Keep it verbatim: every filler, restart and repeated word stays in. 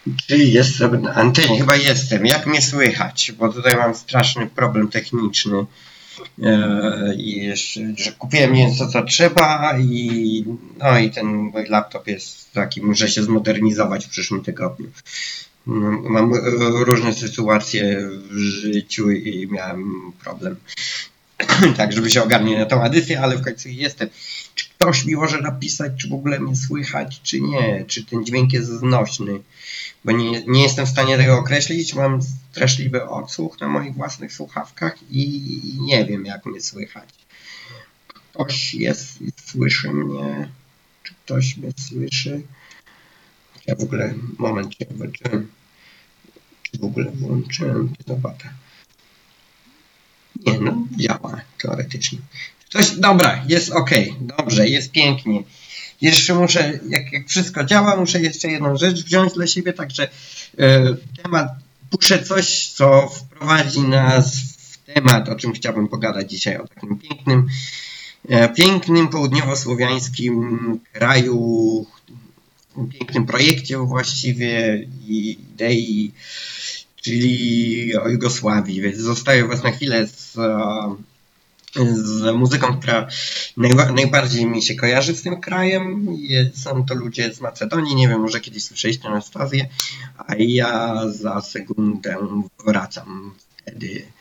Czy jestem na antenie? Chyba jestem. Jak mnie słychać? Bo tutaj mam straszny problem techniczny. E, I jeszcze, że kupiłem nie wiem co, co trzeba i no i ten mój laptop jest taki, muszę się zmodernizować w przyszłym tygodniu. Mam e, różne sytuacje w życiu i miałem problem. Tak, żeby się ogarnąć na tą edycję, ale w końcu jestem. Czy ktoś mi może napisać, czy w ogóle mnie słychać, czy nie? Czy ten dźwięk jest znośny? Bo nie, nie jestem w stanie tego określić. Mam straszliwy odsłuch na moich własnych słuchawkach i nie wiem, jak mnie słychać. Ktoś jest i słyszy mnie? Czy ktoś mnie słyszy? Ja w ogóle, moment, czy włączyłem? Czy w ogóle włączyłem? Zobaczę. Nie, no działa teoretycznie. Coś, dobra, jest ok, dobrze, jest pięknie. Jeszcze muszę, jak, jak wszystko działa, muszę jeszcze jedną rzecz wziąć dla siebie, także e, temat, puszę coś, co wprowadzi nas w temat, o czym chciałbym pogadać dzisiaj, o takim pięknym, e, pięknym południowo-słowiańskim kraju, pięknym projekcie właściwie i idei, czyli o Jugosławii, więc zostaję was na chwilę z, z muzyką, która najba, najbardziej mi się kojarzy z tym krajem. Są to ludzie z Macedonii, nie wiem, może kiedyś słyszeliście Anastazję, a ja za sekundę wracam wtedy